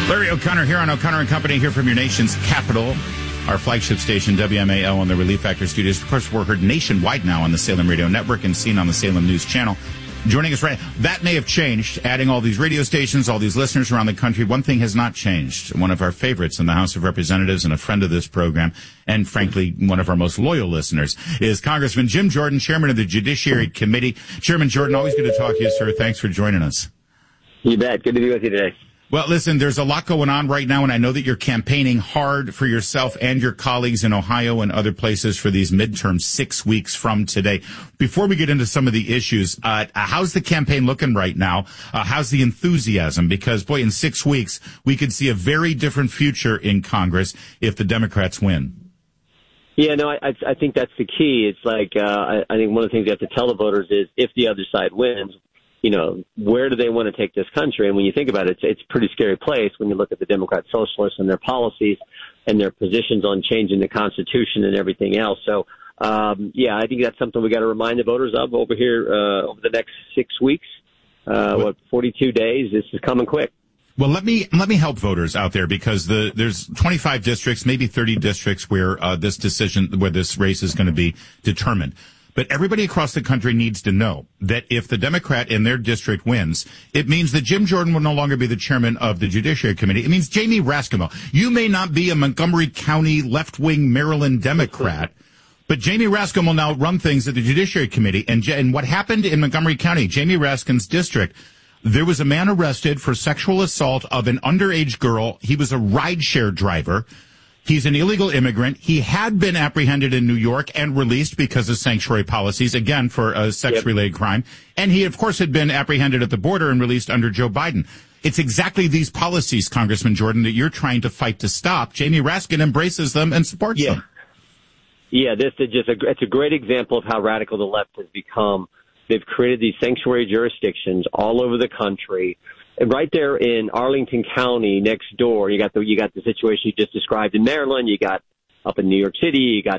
Larry O'Connor here on O'Connor and Company, here from your nation's capital, our flagship station, WMAL, on the Relief Factor studios. Of course, we're heard nationwide now on the Salem Radio Network and seen on the Salem News Channel. Joining us right now, that may have changed, adding all these radio stations, all these listeners around the country. One thing has not changed. One of our favorites in the House of Representatives and a friend of this program, and frankly, one of our most loyal listeners, is Congressman Jim Jordan, Chairman of the Judiciary Committee. Chairman Jordan, always good to talk to you, sir. Thanks for joining us. You bet. Good to be with you today. Well, listen, there's a lot going on right now, and I know that you're campaigning hard for yourself and your colleagues in Ohio and other places for these midterms 6 weeks from today. Before we get into some of the issues, how's the campaign looking right now? How's the enthusiasm? Because, boy, in 6 weeks, we could see a very different future in Congress if the Democrats win. Yeah, no, I think that's the key. It's like, I think one of the things you have to tell the voters is if the other side wins, you know, where do they want to take this country? And when you think about it, it's a pretty scary place when you look at the Democrat Socialists and their policies and their positions on changing the Constitution and everything else. So, yeah, I think that's something we got to remind the voters of over here over the next 6 weeks. 42 days? This is coming quick. Well, let me help voters out there, because there's 25 districts, maybe 30 districts where this race is going to be determined. But everybody across the country needs to know that if the Democrat in their district wins, it means that Jim Jordan will no longer be the chairman of the Judiciary Committee. It means Jamie Raskin. You may not be a Montgomery County left-wing Maryland Democrat, but Jamie Raskin will now run things at the Judiciary Committee. And what happened in Montgomery County, Jamie Raskin's district, there was a man arrested for sexual assault of an underage girl. He was a rideshare driver. He's an illegal immigrant. He had been apprehended in New York and released because of sanctuary policies, again, for a sex-related crime. And he, of course, had been apprehended at the border and released under Joe Biden. It's exactly these policies, Congressman Jordan, that you're trying to fight to stop. Jamie Raskin embraces them and supports them. Yeah, this is it's a great example of how radical the left has become. They've created these sanctuary jurisdictions all over the country. And right there in Arlington County next door, you got the situation you just described in Maryland. You got up in New York City, you got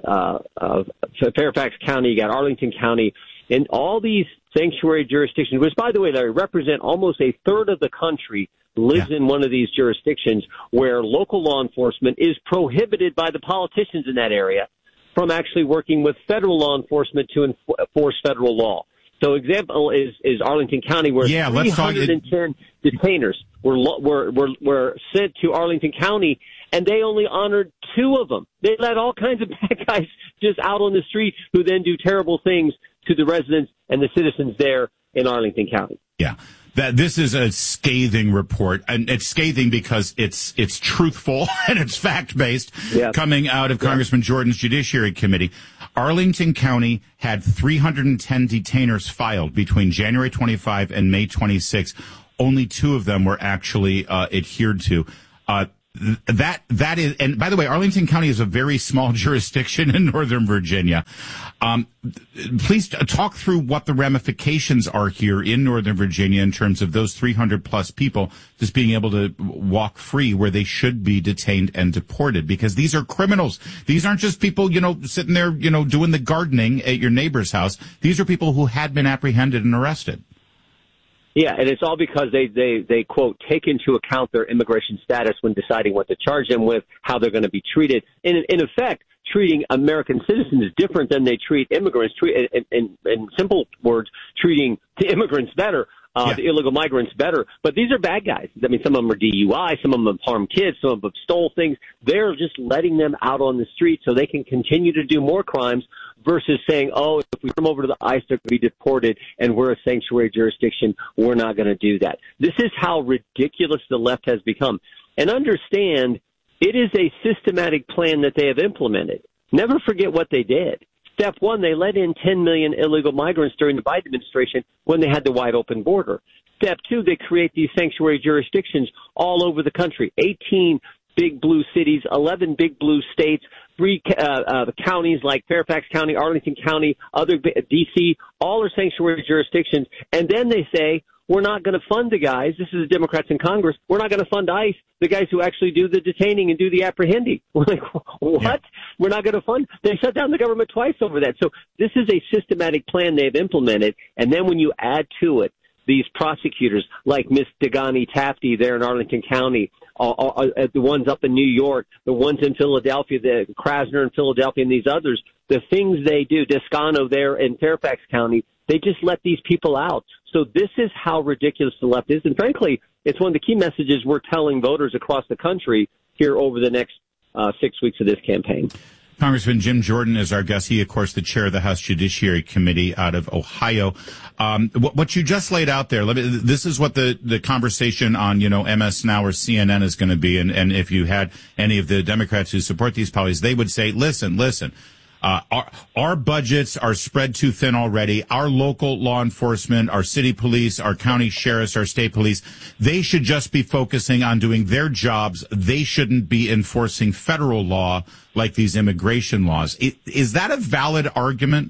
Fairfax County, you got Arlington County, and all these sanctuary jurisdictions, which, by the way, Larry, represent almost a third of the country, lives in one of these jurisdictions where local law enforcement is prohibited by the politicians in that area from actually working with federal law enforcement to enforce federal law. So example is Arlington County, where 310 detainers were sent to Arlington County, and they only honored 2 of them. They let all kinds of bad guys just out on the street who then do terrible things to the residents and the citizens there in Arlington County. Yeah. This is a scathing report, and it's scathing because it's truthful and it's fact-based, coming out of Congressman Jordan's Judiciary Committee. Arlington County had 310 detainers filed between January 25 and May 26. Only 2 of them were actually adhered to. That is, and by the way, Arlington County is a very small jurisdiction in Northern Virginia. Please talk through what the ramifications are here in Northern Virginia in terms of those 300 plus people just being able to walk free where they should be detained and deported, because these are criminals. These aren't just people, sitting there, doing the gardening at your neighbor's house. These are people who had been apprehended and arrested. Yeah, and it's all because they quote, take into account their immigration status when deciding what to charge them with, how they're going to be treated. In effect, treating American citizens is different than they treat immigrants. In simple words, treating the immigrants better, the illegal migrants better. But these are bad guys. I mean, some of them are DUI, some of them have harmed kids, some of them have stole things. They're just letting them out on the street so they can continue to do more crimes, versus saying, oh, if we come over to the ICE, they're going to be deported, and we're a sanctuary jurisdiction, we're not going to do that. This is how ridiculous the left has become. And understand, it is a systematic plan that they have implemented. Never forget what they did. Step 1, they let in 10 million illegal migrants during the Biden administration when they had the wide open border. Step 2, they create these sanctuary jurisdictions all over the country. 18 big blue cities, 11 big blue states, 3 counties like Fairfax County, Arlington County, other D.C., all are sanctuary jurisdictions. And then they say, we're not going to fund the guys. This is the Democrats in Congress. We're not going to fund ICE, the guys who actually do the detaining and do the apprehending. We're like, what? Yeah. We're not going to fund? They shut down the government twice over that. So this is a systematic plan they've implemented. And then when you add to it these prosecutors like Miss Degani Tafty there in Arlington County, the ones up in New York, the ones in Philadelphia, the Krasner in Philadelphia, and these others, the things they do, Descano there in Fairfax County, they just let these people out. So this is how ridiculous the left is. And frankly, it's one of the key messages we're telling voters across the country here over the next 6 weeks of this campaign. Congressman Jim Jordan is our guest. He, of course, the chair of the House Judiciary Committee out of Ohio. What you just laid out there, this is what the conversation on, MS Now or CNN is going to be. And if you had any of the Democrats who support these policies, they would say, listen, our budgets are spread too thin already. Our local law enforcement, our city police, our county sheriffs, our state police, they should just be focusing on doing their jobs. They shouldn't be enforcing federal law like these immigration laws. Is that a valid argument?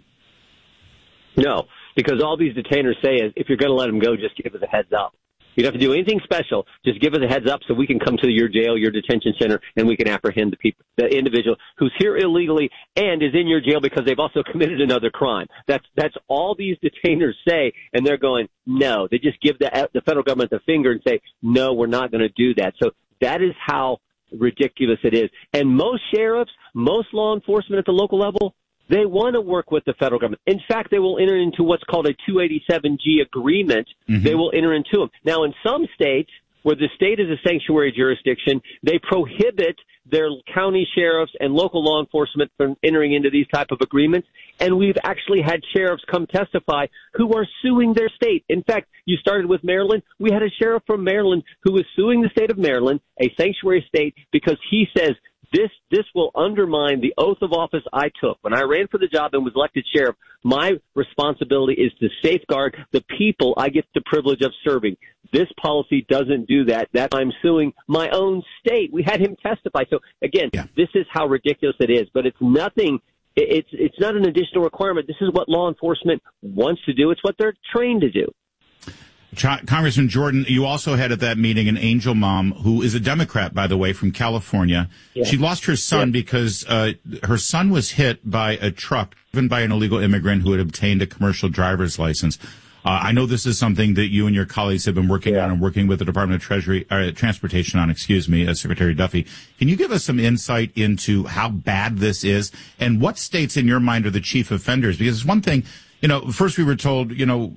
No, because all these detainers say is, if you're going to let them go, just give us a heads up. You don't have to do anything special. Just give us a heads up so we can come to your jail, your detention center, and we can apprehend the individual who's here illegally and is in your jail because they've also committed another crime. That's all these detainers say, and they're going, no. They just give the federal government the finger and say, no, we're not going to do that. So that is how ridiculous it is. And most sheriffs, most law enforcement at the local level, they want to work with the federal government. In fact, they will enter into what's called a 287G agreement. Mm-hmm. They will enter into them. Now, in some states where the state is a sanctuary jurisdiction, they prohibit their county sheriffs and local law enforcement from entering into these type of agreements. And we've actually had sheriffs come testify who are suing their state. In fact, you started with Maryland. We had a sheriff from Maryland who was suing the state of Maryland, a sanctuary state, because he says, This will undermine the oath of office I took. When I ran for the job and was elected sheriff, my responsibility is to safeguard the people I get the privilege of serving. This policy doesn't do that. That I'm suing my own state. We had him testify. So, again, This is how ridiculous it is. But it's nothing. It's not an additional requirement. This is what law enforcement wants to do. It's what they're trained to do. Congressman Jordan, you also had at that meeting an angel mom who is a Democrat, by the way, from California. Yeah. She lost her son because her son was hit by a truck driven by an illegal immigrant who had obtained a commercial driver's license. I know this is something that you and your colleagues have been working on and working with the Department of Transportation on, Secretary Duffy. Can you give us some insight into how bad this is and what states in your mind are the chief offenders? Because it's one thing, first we were told,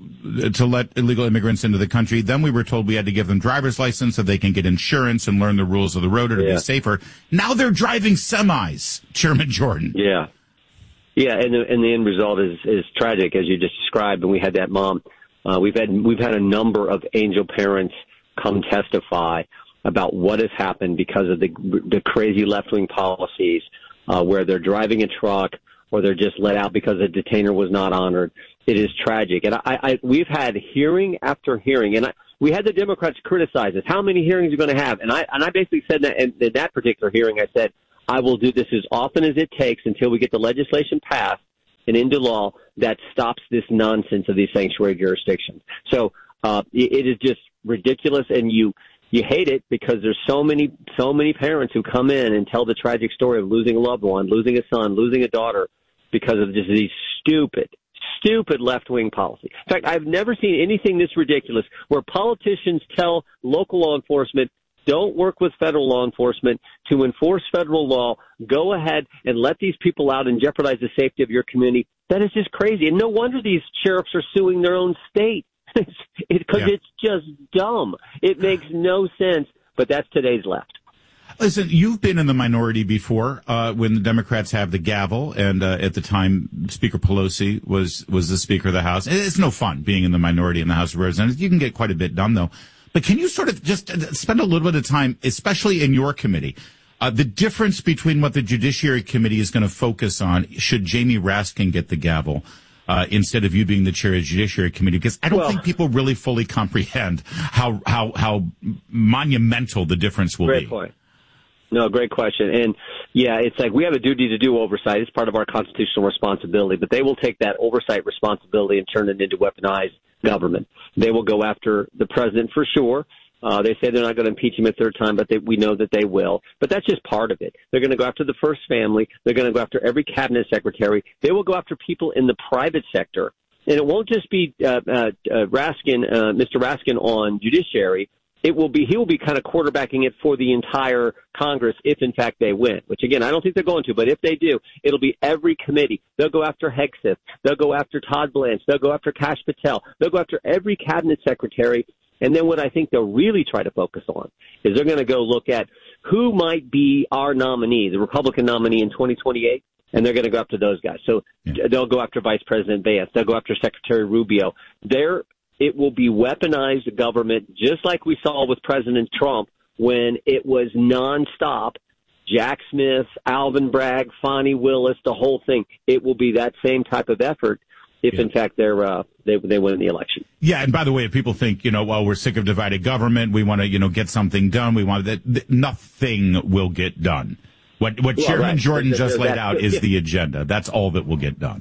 to let illegal immigrants into the country. Then we were told we had to give them driver's license so they can get insurance and learn the rules of the road or to be safer. Now they're driving semis, Chairman Jordan. Yeah. Yeah, and the end result is tragic, as you just described, and we had that mom. We've had a number of angel parents come testify about what has happened because of the crazy left-wing policies where they're driving a truck or they're just let out because a detainer was not honored. It is tragic. And we've had hearing after hearing, and we had the Democrats criticize us. How many hearings are you going to have? And I basically said that in that particular hearing, I said, I will do this as often as it takes until we get the legislation passed and into law that stops this nonsense of these sanctuary jurisdictions. So it is just ridiculous, and you hate it because there's so many parents who come in and tell the tragic story of losing a loved one, losing a son, losing a daughter because of just these stupid left-wing policy. In fact, I've never seen anything this ridiculous where politicians tell local law enforcement, don't work with federal law enforcement to enforce federal law. Go ahead and let these people out and jeopardize the safety of your community. That is just crazy. And no wonder these sheriffs are suing their own state because it's just dumb. It makes no sense, but that's today's left. Listen, you've been in the minority before when the Democrats have the gavel, and at the time Speaker Pelosi was the Speaker of the House. It's no fun being in the minority in the House of Representatives. You can get quite a bit done, though. But can you sort of just spend a little bit of time, especially in your committee, the difference between what the Judiciary Committee is going to focus on should Jamie Raskin get the gavel instead of you being the chair of the Judiciary Committee? Because I don't think people really fully comprehend how monumental the difference will be. Great point. No, great question. And, it's like we have a duty to do oversight. It's part of our constitutional responsibility. But they will take that oversight responsibility and turn it into weaponized government. They will go after the president for sure. They say they're not going to impeach him a third time, but we know that they will. But that's just part of it. They're going to go after the first family. They're going to go after every cabinet secretary. They will go after people in the private sector And it won't just be Mr. Raskin on judiciary. He will be kind of quarterbacking it for the entire Congress if, in fact, they win, which, again, I don't think they're going to. But if they do, it'll be every committee. They'll go after Hegseth. They'll go after Todd Blanche. They'll go after Kash Patel. They'll go after every cabinet secretary. And then what I think they'll really try to focus on is they're going to go look at who might be our nominee, the Republican nominee in 2028. And they're going to go after those guys. So they'll go after Vice President Vance. They'll go after Secretary Rubio. It will be weaponized government, just like we saw with President Trump when it was nonstop. Jack Smith, Alvin Bragg, Fonnie Willis, the whole thing. It will be that same type of effort if, in fact, they win the election. Yeah, and by the way, if people think, well, we're sick of divided government, we want to, get something done, we want that, nothing will get done. What Chairman Jordan just laid out is the agenda. That's all that will get done.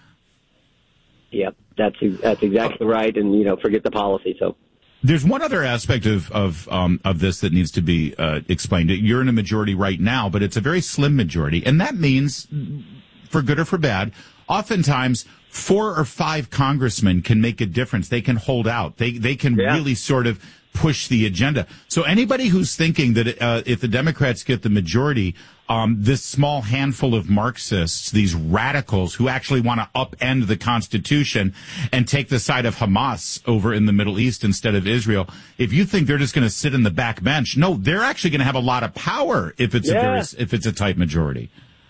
Yep, that's exactly right. And forget the policy. So there's one other aspect of this that needs to be explained. You're in a majority right now, but it's a very slim majority, and that means, for good or for bad, oftentimes 4 or 5 congressmen can make a difference. They can hold out. They can really sort of push the agenda. So anybody who's thinking that if the Democrats get the majority, this small handful of Marxists, these radicals who actually want to upend the Constitution and take the side of Hamas over in the Middle East instead of Israel, if you think they're just going to sit in the back bench, no, they're actually going to have a lot of power if it's a tight majority.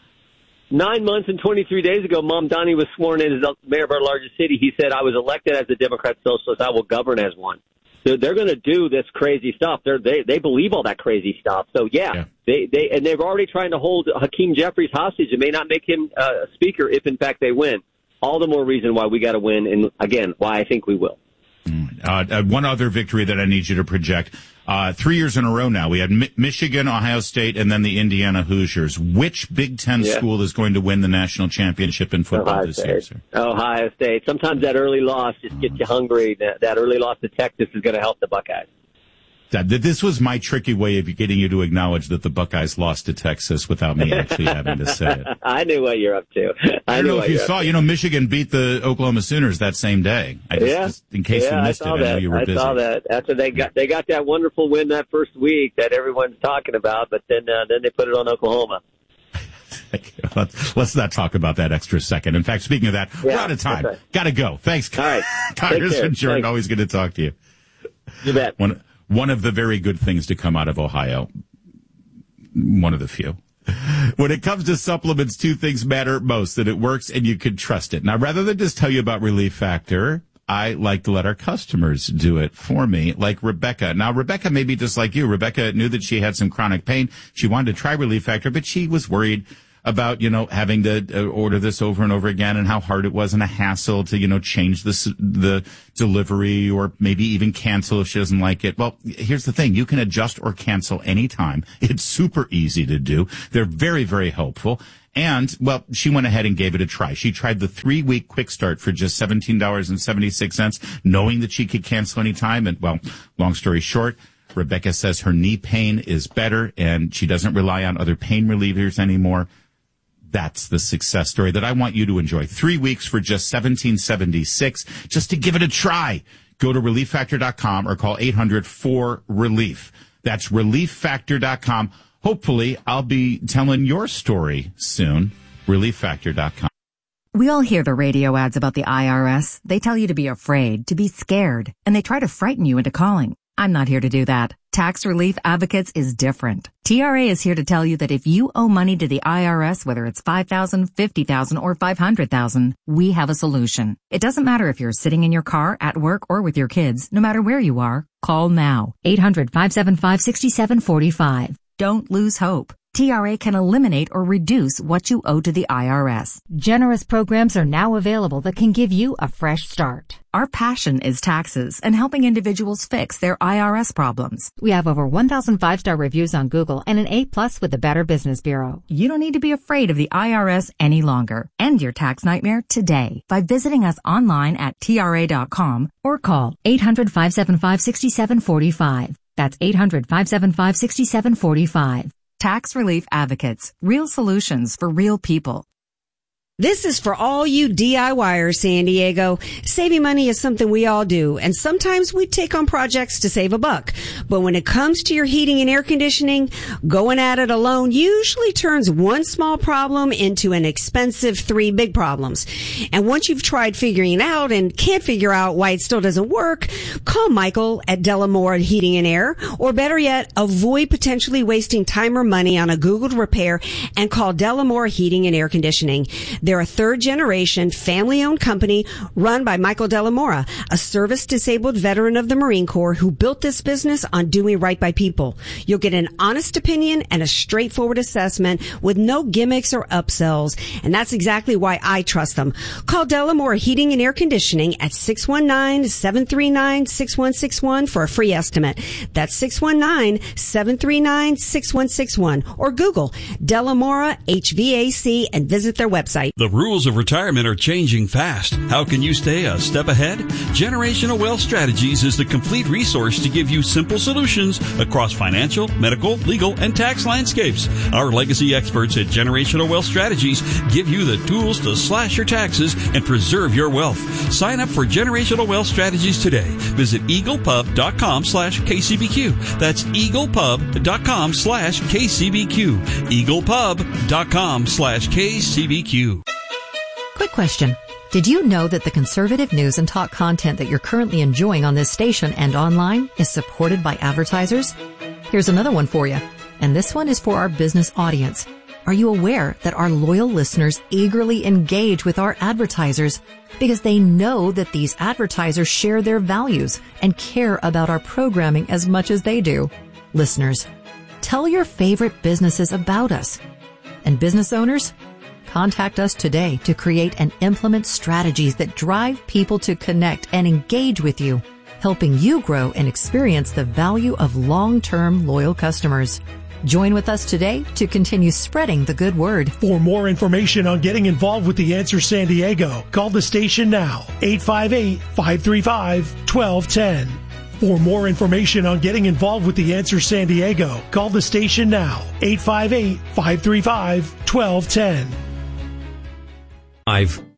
9 months and 23 days ago, Mamdani was sworn in as the mayor of our largest city. He said, "I was elected as a Democrat socialist. I will govern as one." They're going to do this crazy stuff. They believe all that crazy stuff. So they're already trying to hold Hakeem Jeffries hostage and may not make him a speaker if in fact they win. All the more reason why we got to win, and again, why I think we will. One other victory that I need you to project. 3 years in a row now, we had Michigan, Ohio State, and then the Indiana Hoosiers. Which Big Ten school is going to win the national championship in football this year, sir? Ohio State. Sometimes that early loss just gets you hungry. That early loss to Texas is going to help the Buckeyes. This was my tricky way of getting you to acknowledge that the Buckeyes lost to Texas without me actually having to say it. I knew what you're up to. I don't know if you saw, Michigan beat the Oklahoma Sooners that same day. Just in case you missed it, I know you were busy. I saw that. After they got that wonderful win that first week that everyone's talking about, but then they put it on Oklahoma. Let's not talk about that extra second. In fact, speaking of that, we're out of time. Right. Got to go. Thanks, all right. Congressman Jordan. Always good to talk to you. You bet. One of the very good things to come out of Ohio. One of the few. When it comes to supplements, 2 things matter most: that it works and you can trust it. Now, rather than just tell you about Relief Factor, I like to let our customers do it for me, like Rebecca. Now, Rebecca may be just like you. Rebecca knew that she had some chronic pain. She wanted to try Relief Factor, but she was worried about, having to order this over and over again and how hard it was and a hassle to, change the delivery or maybe even cancel if she doesn't like it. Well, here's the thing. You can adjust or cancel anytime. It's super easy to do. They're very, very helpful. And, well, she went ahead and gave it a try. She tried the 3-week quick start for just $17.76, knowing that she could cancel anytime. And, well, long story short, Rebecca says her knee pain is better and she doesn't rely on other pain relievers anymore. That's the success story that I want you to enjoy. 3 weeks for just $17.76, just to give it a try. Go to ReliefFactor.com or call 800-4RELIEF. That's ReliefFactor.com. Hopefully, I'll be telling your story soon. ReliefFactor.com. We all hear the radio ads about the IRS. They tell you to be afraid, to be scared, and they try to frighten you into calling. I'm not here to do that. Tax Relief Advocates is different. TRA is here to tell you that if you owe money to the IRS, whether it's $5,000, $50,000, or $500,000, we have a solution. It doesn't matter if you're sitting in your car, at work, or with your kids. No matter where you are, call now. 800-575-6745. Don't lose hope. TRA can eliminate or reduce what you owe to the IRS. Generous programs are now available that can give you a fresh start. Our passion is taxes and helping individuals fix their IRS problems. We have over 1,000 5-star reviews on Google and an A+ with the Better Business Bureau. You don't need to be afraid of the IRS any longer. End your tax nightmare today by visiting us online at TRA.com or call 800-575-6745. That's 800-575-6745. Tax Relief Advocates. Real solutions for real people. This is for all you DIYers, San Diego. Saving money is something we all do, and sometimes we take on projects to save a buck. But when it comes to your heating and air conditioning, going at it alone usually turns one small problem into an expensive 3 big problems. And once you've tried figuring it out and can't figure out why it still doesn't work, call Michael at Delamore Heating and Air, or better yet, avoid potentially wasting time or money on a Googled repair and call Delamore Heating and Air Conditioning. They're a third-generation, family-owned company run by Michael Delamora, a service-disabled veteran of the Marine Corps who built this business on doing right by people. You'll get an honest opinion and a straightforward assessment with no gimmicks or upsells, and that's exactly why I trust them. Call Delamora Heating and Air Conditioning at 619-739-6161 for a free estimate. That's 619-739-6161, or Google Delamora HVAC and visit their website. The rules of retirement are changing fast. How can you stay a step ahead? Generational Wealth Strategies is the complete resource to give you simple solutions across financial, medical, legal, and tax landscapes. Our legacy experts at Generational Wealth Strategies give you the tools to slash your taxes and preserve your wealth. Sign up for Generational Wealth Strategies today. Visit eaglepub.com/KCBQ. That's eaglepub.com/KCBQ. eaglepub.com/KCBQ. Quick question. Did you know that the conservative news and talk content that you're currently enjoying on this station and online is supported by advertisers? Here's another one for you. And this one is for our business audience. Are you aware that our loyal listeners eagerly engage with our advertisers because they know that these advertisers share their values and care about our programming as much as they do? Listeners, tell your favorite businesses about us. And business owners, contact us today to create and implement strategies that drive people to connect and engage with you, helping you grow and experience the value of long-term loyal customers. Join with us today to continue spreading the good word. For more information on getting involved with The Answer San Diego, call the station now, 858-535-1210. For more information on getting involved with The Answer San Diego, call the station now, 858-535-1210.